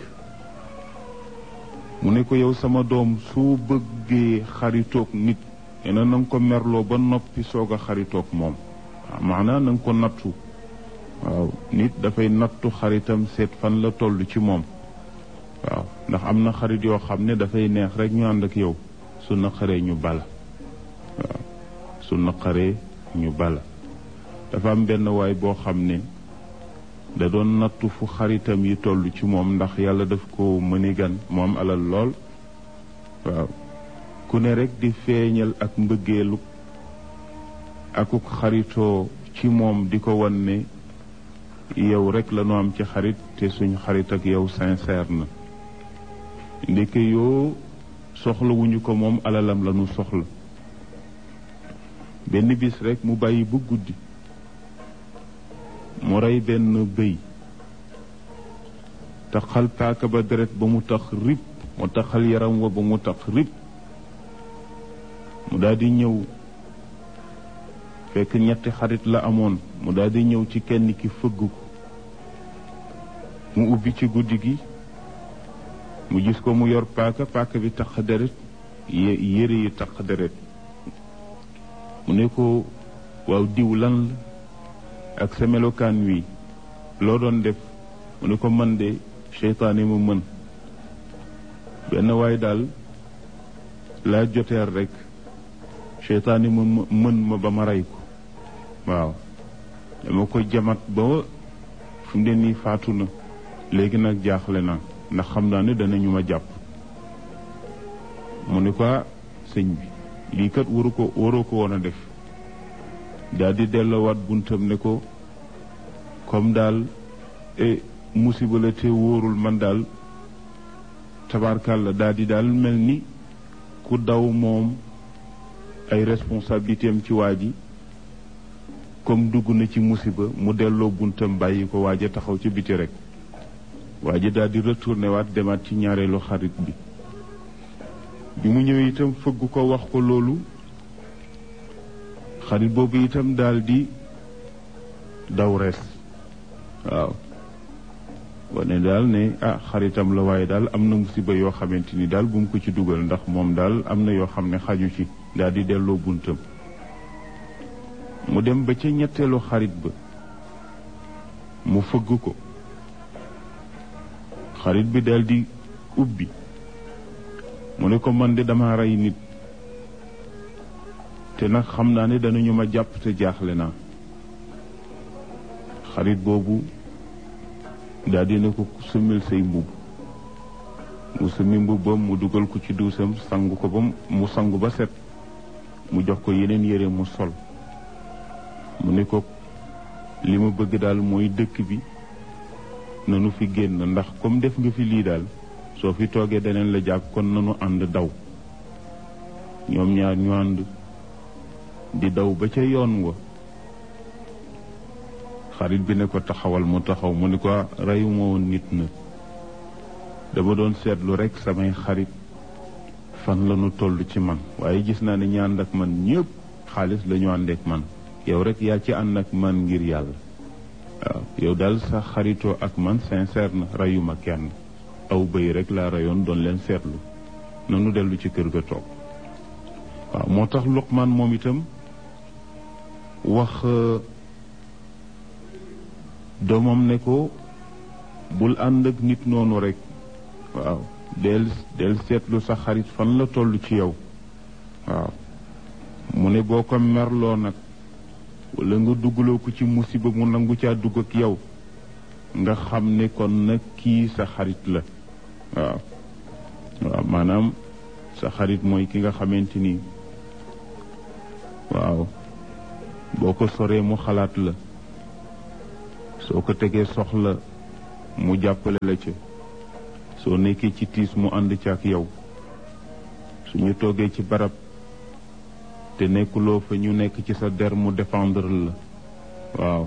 mu ne ko yow sama doom soo bëggee xaritoog nit ena na nga ko merloo ba noppi soog a xaritoog moom maanaa na nga ko nattu waaw nit dafay nattu xaritam seet fan la toll ci moom waaw ndax am na xarit yoo xam ne dafay neex rek ñu ànd ak yow su naqaree ñu bala waaw su naqaree ñu bala dafa am benn waay boo xam ne da doon nattu fu xaritam yi toll ci moom ndax yàlla daf ko mëni gan moom alal lool waaw ku ne rek di feeñal ak mbëggeelu akuk xaritoo ci moom di ko wan ne yow rek la ñu am ci xarit te suñ xarit ak yow sincère na ndeke yoo soxlawuñu ko moom alalam la ñu soxla benn bis rek mu bàyyi bu guddi mu rey benn bëy taxal paaka ba deret ba mu tax rib mu taxal yaram wa ba mu tax rib mu daldi ñëw fekk ñetti xarit la amoon mu daldi ñëw ci kenn ki fëgg ko mu ubbi ci guddi gi mu gis ko mu yor paaka bi tax deret yére yi tax deret mu ne ko waaw diw lan la ak sa melokaan wi loo doon def mu ne ko man de seytaane mu mën benn waay daal laa joteer rek seytaane mu mën ma ba ma rey ko waaw dama ko jamat ba fu mu ne nii faatu na léegi nag jaaxle na ndax xam naa ne danañu ma jàpp mu ne ko sëñ bi lii kat waroo ko woon a def daal di delloowaat buntam ne ko comme daal musiba la te wóorul man daal tabarkàlla daal di daal mel ni ku daw moom ay responsabilité am ci waa ji comme dugg na ci musiba mu delloo buntam bàyyi ko waa ji taxaw ci biti rek waa ji daal di retourné waat demaat ci ñaareelu xarit bi mu ñëwee itam fëgg ko wax ko loolu xarit boobu itam daal di daw rees waaw wane daal ne xaritam la waaye daal am na musiba yoo xamante ni daal bu mu ko ci dugal ndax moom daal am na yoo xam ne xaju ci daal di delloo buntam mu dem ba ca ñetteelu xarit ba mu fëgg ko xarit bi daal di ubbi mu ne ko man de dama rey nit te nag xam naa ne danañu ma jàpp te jaaxle naa xarit boobu daal dina ko sumil say mbubb mu sumi mbubbam mu dugal ko ci duusam sangu ko ba mu sangu ba set mu jox ko yeneen yére mu sol mu ne ko li ma bëgg daal mooy dëkk bi nanu fi génn ndax comme def nga fi lii daal soo fi toogee daneen la jàpp kon nanu ànd daw ñoom ñaar ñu ànd di daw ba ca yoon wa xarit bi ne ko taxawal mu taxaw mu ne ko reyuma woon nit na dama doon seetlu rekk samay xarit fan la ñu toll ci man waaye gis naa ne ñi ànd ak man ñëpp xaalis la ñu ànd ak man yow rek yaa ci ànd ak man ngir yàlla waaw yow daal sa xaritoo ak man sincère na reyuma kenn aw bëy rek laa reyoon doon leen seetlu nanu dellu ci kër ga toog waaw moo tax Luqmaan moom itam wax doomam ne ko bul ànd ak nit noonu rek waaw del seetlu sa xarit fan la toll ci yow waaw mu ne boo ko merloo nag wala nga duggaloo ko ci musiba mu nangu caa dugg ak yow nga xam ne kon nag kii sa xarit la waaw maanaam sa xarit mooy ki nga xamante ni waaw boo ko soree mu xalaat la soo ko tegee soxla mu jàppale la ca soo nekkee ci tiis mu ànd ci ak yow suñu toogee ci barab te nekkuloo fa ñu nekk ci sa der mu défendre la waaw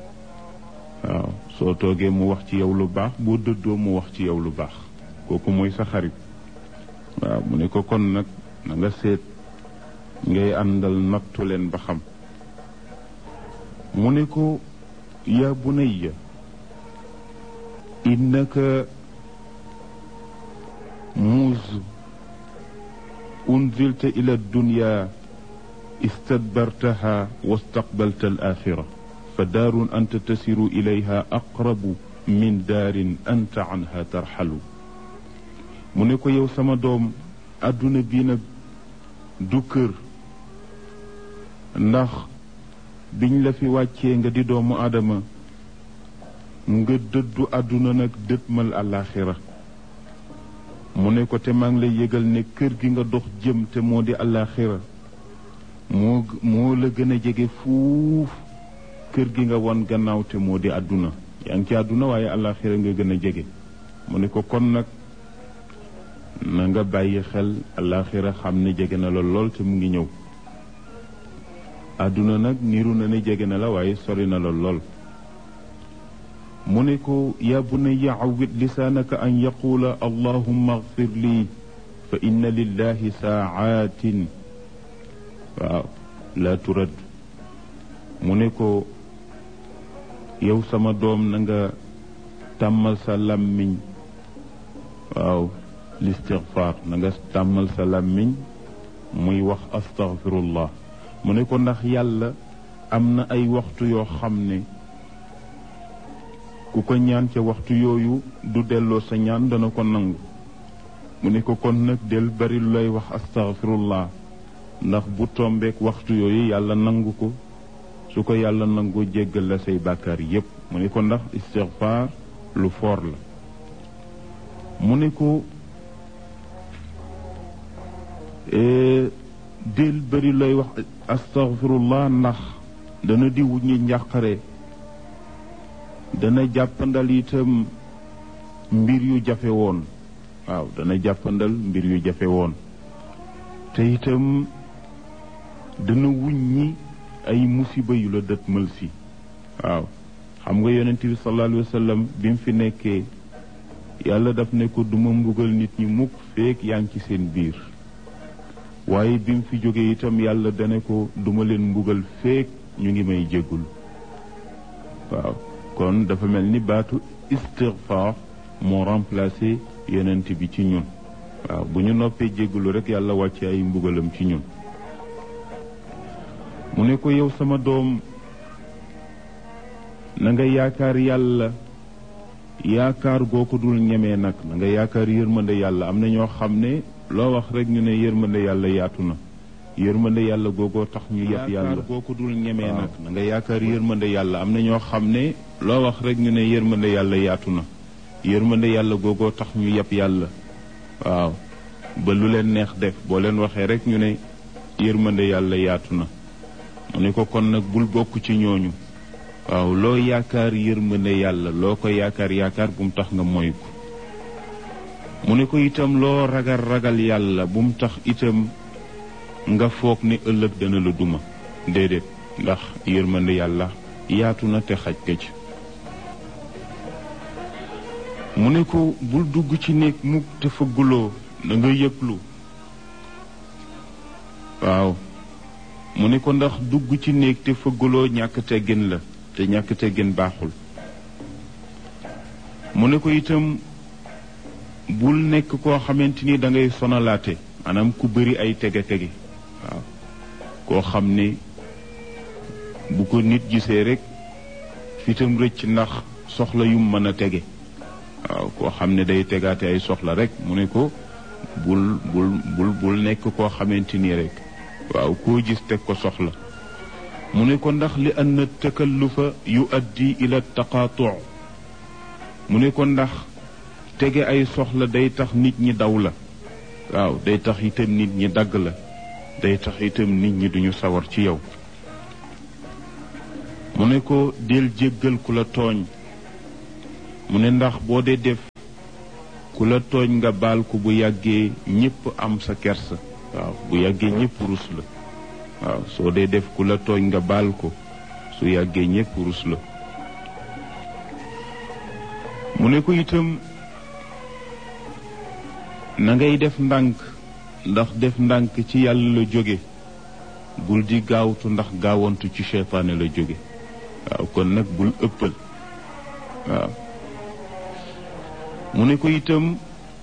soo toogee mu wax ci yow lu baax boo dëddoo mu wax ci yow lu baax kooku mooy sa xarit waaw mu ne ko kon nag na nga seet ngay àndal nattu leen ba xam mu ne ko yaa bunayya innaka muuz unzilta ila dunya istadbartaha wastaqbalta al axira fa daarun anta tasiru ilayha aqrabu min daarin anta anha tarxalu mu ne ko yow sama doom àdduna bii nag du kër ndax biñ la fi wàccee nga di doomu aadama nga dëddu àdduna nag dëtmal àllaaxira mu ne ko te maa ngi lay yëgal ne kër gi nga dox jëm te moo di àllaaxira moo la gën a jege fuuf kër gi nga won gannaaw te moo di àdduna yaa ngi ci àdduna waaye àllaaxira nga gën a jege mu ne ko kon nag na nga bàyyi xel àllaaxira xam ne jege na la lool te mu ngi ñëw àdduna nag niru na ne jege na la waaye sori na la lool mu ne ko yaa bunayya awwid lisaanaka an yaquula allahumma agfir lii fa inna lillahi saacaatin waaw laa turad mu ne ko yow sama doom na nga tàmmal sa làmmiñ waaw listigfaar na nga tàmmal sa làmmiñ muy wax astaghfirullah mu ne ko ndax yàlla am na ay waxtu yoo xam ne ku ko ñaan ca waxtu yooyu du delloo sa ñaan dana ko nangu mu ne ko kon nag del bari lu lay wax astaghfirullah ndax bu tombeek waxtu yooyu yàlla nangu ko su ko yàlla nangu jéggal la say bàkkaar yépp mu ne ko ndax istighfar lu foor la mu ne ko del bari lay wax astaghfirullah ndax dana di wuññi njàqare dana jàppandal itam mbir yu jafe woon waaw dana jàppandal mbir yu jafe woon te itam dana wuññi ay musiba yu la dëtmal si waaw xam nga yonent bi sallallahu alayhi wa sallam bi mu fi nekkee yàlla daf ne ko duma mbugal nit ñi mukk feek yaa ngi ci seen biir waaye bi mu fi jógee itam yàlla dane ko duma leen mbugal feek ñu ngi may jéggul waaw kon dafa mel ni baatu istighfar moo remplacé yonent bi ci ñun waaw bu ñu noppee jéggulu rek yàlla wàcce ay mbugalam ci ñun mu ne ko yow sama doom na nga yaakaar yàlla yaakaar goo ko dul ñemee nag na nga yaakaar yërmande yàlla am na ñoo xam ne loo wax rek ñu ne yërmande yàlla yaatu na yërmande yàlla googoo tax ñu yab yàlla yaakaar goo ko dul ñemee nag na nga yaakaar yërmande yàlla am na ñoo xam ne loo wax rek ñu ne yërmande yàlla yaatu na yërmande yàlla googoo tax ñu yab yàlla waaw ba lu leen neex def boo leen waxee rek ñu ne yërmande yàlla yaatu na mu ne ko kon nag bul bokk ci ñooñu waaw loo yaakaar yërmande yàlla loo ko yaakaar bu mu tax nga moy ko mu ne ko itam loo ragal yàlla bu mu tax itam nga foog ne ëllëg dana la duma déedéet ndax yërmande yàlla yaatu na te xaj ka ci mu ne ko bul dugg ci néeg mukk te fëgguloo na nga yëglu waaw mu ne ko ndax dugg ci néeg te fëgguloo ñàkk teggin la te ñàkk teggin baaxul mu ne ko itam bul nekk koo xamante ni da ngay sonalaate maanaam ku bëri ay tege-tege waaw koo xam ne bu ko nit gisee rek fitam rëcc ndax soxla yum mën a tege waaw koo xam ne day tegaate ay soxla rek mu ne ko bul nekk koo xamante ni rek waaw koo gis teg ko soxla mu ne ko ndax li anna takallufa yuaddi ila taqaatu mu ne ko ndax tege ay soxla day tax nit ñi daw la waaw day tax itam nit ñi dagg la day tax itam nit ñi duñu sawar ci yow mu ne ko del jéggal ku la tooñ mu ne ndax boo dee def ku la tooñ nga baal ko bu yàggee ñépp am sa kersa waaw bu yàggee ñépp rus la waaw soo dee def ku la tooñ nga baal ko su yàggee ñépp rus la mu ne ko itam na ngay def ndànk ndax def ndànk ci yàlla la jóge bul di gaawtu ndax gaawantu ci seytaane la jóge waaw kon nag bul ëppal waaw mu ne ko itam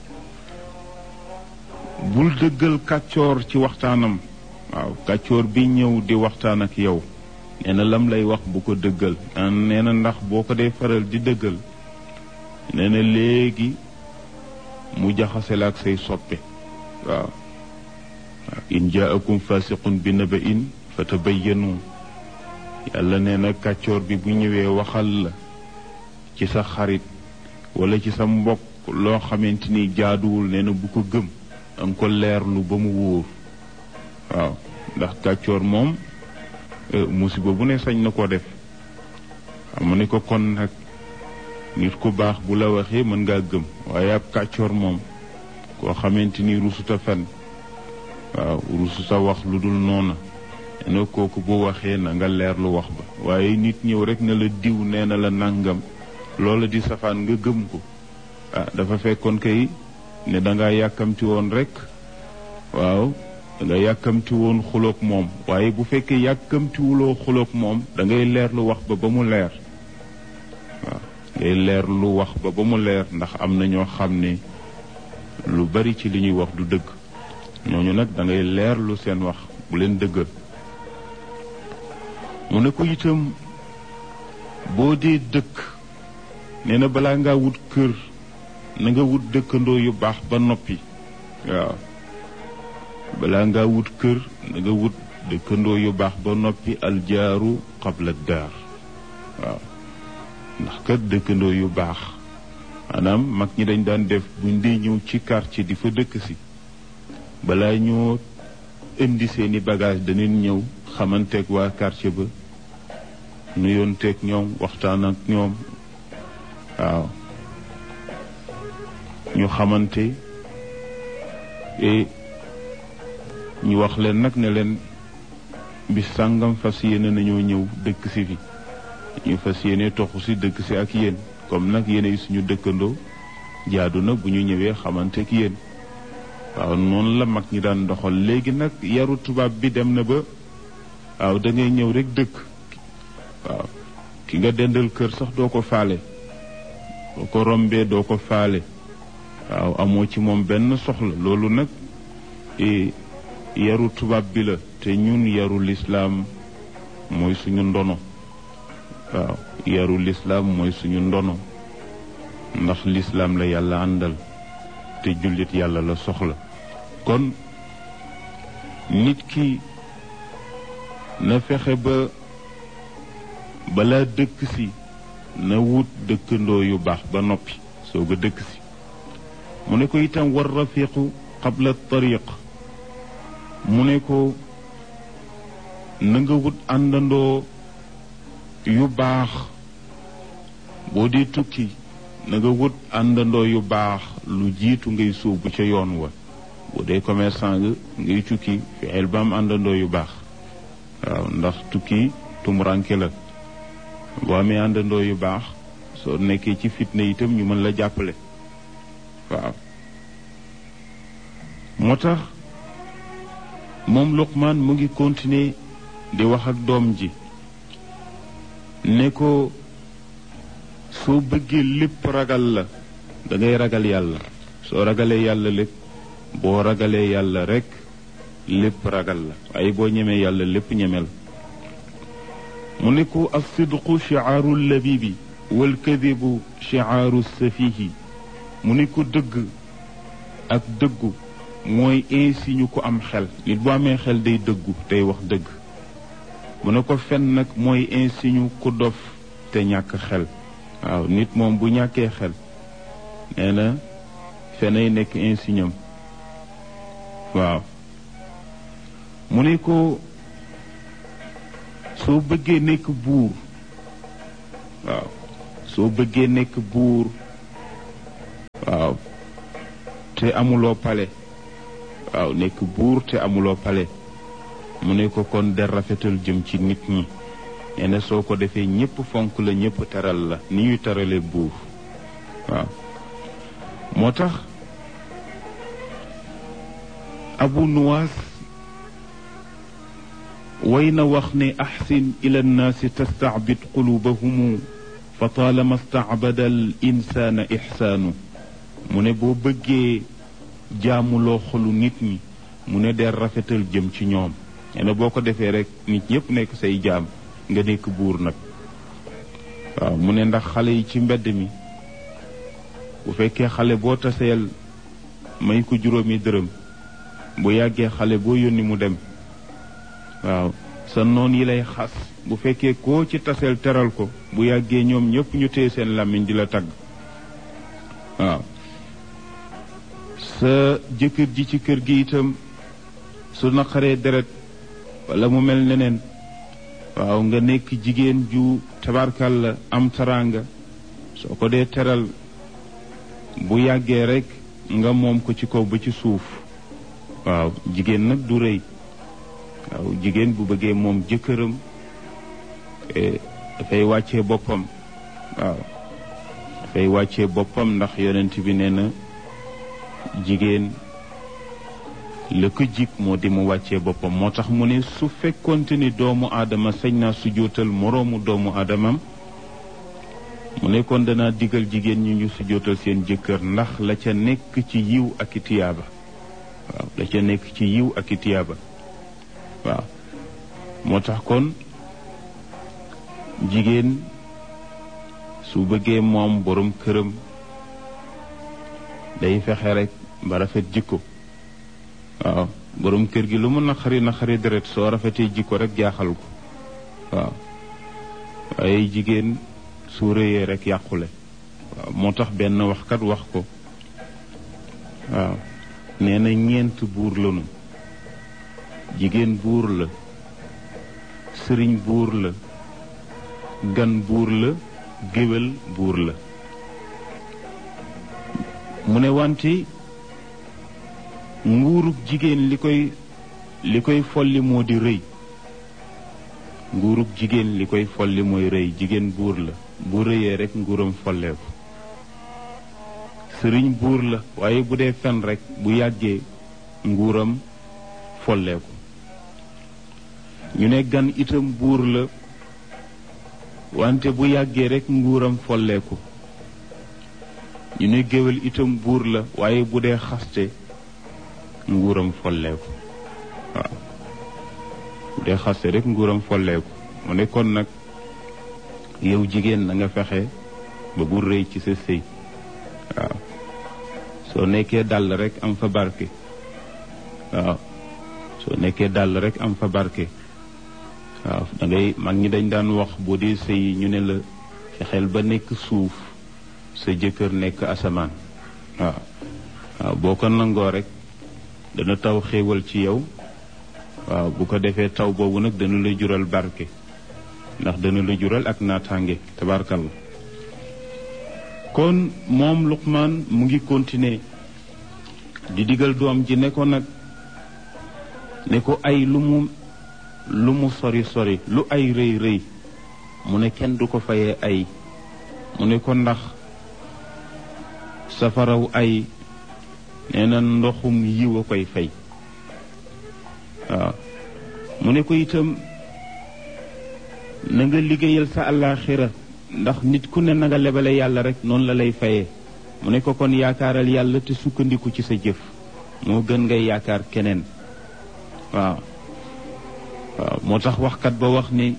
bul dëggal kàccoor ci waxtaanam waaw kàccoor bi ñëw di waxtaan ak yow nee na lam lay wax bu ko dëggal nee na ndax boo ko dee faral di dëggal nee na léegi mu jaxase la ak say soppe waaw in jaakum fasiqun bi naba'in fatabayyanu yàlla nee na kàccoor bi bu ñëwee waxal la ci sa xarit wala ci sa mbokk loo xamante ni jaaduwul nee na bu ko gëm danga ko leerlu ba mu wóor waaw ndax kàccoor moom musiba bu ne sañ na ko def xam ne ko kon nag nit ku baax bu la waxee mën ngaa gëm waaye ab kàccoor moom koo xamante ni rusuta fen waaw rusuta wax lu dul noona nee na kooku bu waxee na nga leerlu wax ba waaye nit ñëw rek ne la diw nee na la nàngam loola di safaan nga gëm ko dafa fekkoon kay ne danga yàkkamti woon rek waaw danga yàkkamti woon xuloog moom waaye bu fekkee yàkkamtiwuloo xuloog moom dangay leerlu wax ba mu leer waaw ngay leerlu wax ba mu leer ndax am na ñoo xam ne lu bari ci li ñuy wax du dëgg ñooñu nag dangay leerlu seen wax bu leen dëggal mu ne ko itam boo dee dëkk nee na balaa ngaa wut kër na nga wut dëkkandoo yu baax ba noppi waaw balaa ngaa wut kër na nga wut dëkkandoo yu baax ba noppi aljaaru qabla daar waaw ndax kat dëkkandoo yu baax maanaam mag ñi dañ daan def buñ dee ñëw ci quartier di fa dëkk si balaa ñoo indi seeni bagage danañ ñëw xamanteeg waa quartier ba nuyoonteeg ñoom waxtaan ak ñoom waaw ñu xamante ñu wax leen nag ne leen bis sàngam fas yéene nañoo ñëw dëkk si fi ñu fas yéene toxu si dëkk si ak yéen comme nag yéene suñu dëkkandoo jaadu na bu ñu ñëwee xamante ak yéen waaw noonu la mag ñi daan doxal léegi nag yaru tubaab bi dem na ba waaw da ngay ñëw rek dëkk waaw ki nga dendal kër sax doo ko faale boo ko rombee doo ko faale waaw amoo ci moom benn soxla loolu nag yaru tubaab bi la te ñun yaru lislaam mooy suñu ndono waaw yaru lislaam mooy suñu ndono ndax lislaam la yàlla àndal te jullit yàlla la soxla kon nit ki na fexe ba balaa dëkk si na wut dëkkandoo yu baax ba noppi soog a dëkk si mu ne ko itam war rafiqu qabla tariq mu ne ko na nga wut àndandoo yu baax boo dee tukki na nga wut àndandoo yu baax lu jiitu ngay sóobu ca yoon wa boo dee commerçant nga ngay tukki fexeel ba am àndandoo yu baax waaw ndax tukki tumuranke la boo amee àndandoo yu baax soo nekkee ci fitna itam ñu mën la jàppale waaw moo tax moom Luqmaan mu ngi continuer di wax ak doom ji ne ko soo bëggee lépp ragal la da ngay ragal yàlla soo ragalee yàlla lépp boo ragalee yàlla rekk lépp ragal la waaye boo ñemee yàlla lépp ñemel mu ne ko as-sidqu shi'aaru labibi wal kadibu shi'aaru safihi mu ne ko dëgg ak dëggu mooy insigne ko am xel nit bu amee xel day dëggu day wax dëgg mu ne ko fen nag mooy insigne ku dof te ñàkk xel waaw nit moom bu ñàkkee xel nee na fenay nekk insigne am waaw mu ne ko soo bëggee nekk buur waaw soo bëggee nekk buur waaw te amuloo pale waaw nekk buur te amuloo pale mu ne ko kon der rafetal jëm ci nit ñi nee na soo ko defee ñëpp fonk la ñëpp teral la ni ñuy terale buur waaw moo tax Abu Nuwaas way na wax ne axsin ila nnaasi tastaabid qulubahumu fa taalama staabada al insaana ixsaanu mu ne boo bëggee jaamuloo xolu nit ñi mu ne der rafetal jëm ci ñoom nee na boo ko defee rek nit ñëpp nekk say jaam nga nekk buur nag waaw mu ne ndax xale yi ci mbedd mi bu fekkee xale boo taseel may ko juróomi dërëm bu yàggee xale boo yónni mu dem waaw sa noon yi lay xas bu fekkee koo ci taseel teral ko bu yàggee ñoom ñëpp ñu téye seen làmmiñ di la tagg waaw sa jëkkër ji ci kër gi itam su naqaree deret wala mu mel neneen waaw nga nekk jigéen ju tabarkal la am taraanga soo ko dee teral bu yàggee rek nga moom ko ci kaw ba ci suuf waaw jigéen nag du rëy waaw jigéen bu bëggee moom jëkkëram dafay wàccee boppam waaw dafay wàccee boppam ndax yonent bi nee na jigéen la ko jik moo di mu wàccee boppam moo tax mu ne su fekkonte ni doomu aadama sañ naa sujjóotal moroomu doomu aadamam mu ne kon danaa digal jigéen ñi ñu sujjóotal seen jëkkër ndax la ca nekk ci yiw ak i tiyaaba waaw la ca nekk ci yiw ak i tiyaaba waaw moo tax kon jigéen su bëggee moom borom këram day fexe rek ba rafet jikko waaw borom kër gi lu mu naqari deret soo rafetee jikko rek jaaxal ko waaw waaye jigéen su rëyee rek yàqule waaw moo tax benn waxkat wax ko waaw nee na ñeent buur lanu jigéen buur la sëriñ buur la gan buur la géwél buur la mu ne wante nguurug jigéen li koy folli moo di rëy nguurug jigéen li koy folli mooy rëy jigéen buur la bu rëyee rek nguuram folleeku sëriñ buur la waaye bu dee fen rek bu yàggee nguuram folleeku ñu ne gan itam buur la wante bu yàggee rek nguuram folleeku ñu ne géwél itam buur la waaye bu dee xaste nguuram folleeku waaw bu dee xaste rek nguuram folleeku mu ne kon nag yow jigéen na nga fexe ba bu rëy ci sa sëy waaw soo nekkee dàll rek am fa barke waaw soo nekkee dàll rek am fa barke waaw da ngay mag ñi dañ daan wax boo dee sëy ñu ne la fexeel ba nekk suuf sa jëkkër nekk asamaan waaw waaw boo ko nangoo rek dana taw xéewal ci yow waaw bu ko defee taw boobu nag dana la jural barke ndax dana la jural ak naataange tabarkalla kon moom Luqmaan mu ngi continuer di digal doom ji ne ko nag ne ko ay lu mu sori sori lu ay rëy rëy mu ne kenn du ko fayee ay mu ne ko ndax safaraw ay nee na ndoxum yiw a koy fay waaw mu ne ko itam na nga liggéeyal sa àllaaxira ndax nit ku ne na nga lebale yàlla rek noonu la lay fayee mu ne ko kon yaakaaral yàlla te sukkandiku ci sa jëf moo gën ngay yaakaar keneen waaw waaw moo tax waxkat ba wax ni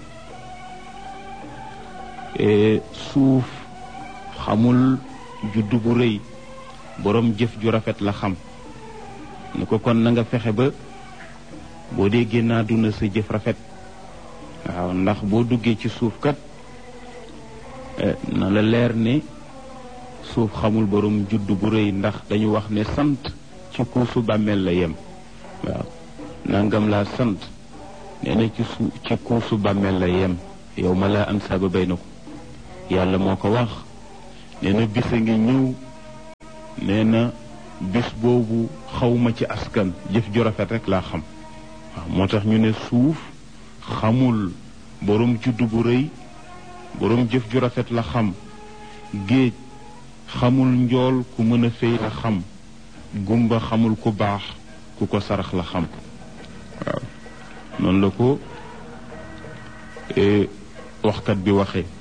suuf xamul juddu bu rëy boroom jëf ju rafet la xam ni ko kon na nga fexe ba boo dee génn àdduna sa jëf rafet waaw ndax boo duggee ci suuf kat na la leer ne suuf xamul boroom juddu bu rëy ndax dañu wax ne sant ci kuusu bàmmeel la yem waaw nangam laa sant nee na ci kuusu bàmmeel la yem yow ma laa am saaba bay na ko yàlla moo ko wax nee na bis a ngi ñëw nee na bis boobu xawma ci askan jëf ju rafet rek laa xam waaw moo tax ñu ne suuf xamul borom juddu bu rëy borom jëf ju rafet la xam géej xamul njool ku mën a fay la xam gumba xamul ku baax ku ko sarax la xam waaw noonu la ko waxkat bi waxee